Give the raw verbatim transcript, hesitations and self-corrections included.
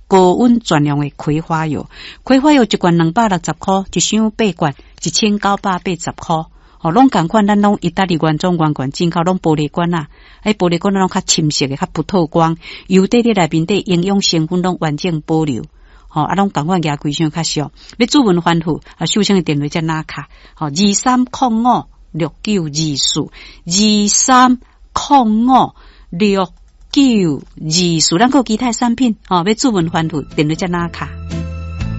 高温专用的葵花油，葵花油一罐两百六十块，一箱八罐一千九百八十块。哦，拢同款，咱拢意大利原装原罐进口，拢玻璃罐啊，哎，玻璃罐拢较深色的，较不透光，油底底内面底营养成分拢完整保留。哦，啊，拢同款价贵上较俗。要主文反复啊，首先的电话才拿卡。好、哦，二三零五六九二四，二三零五六九二四，咱个其他产品哦，要主文反复电话才拿卡。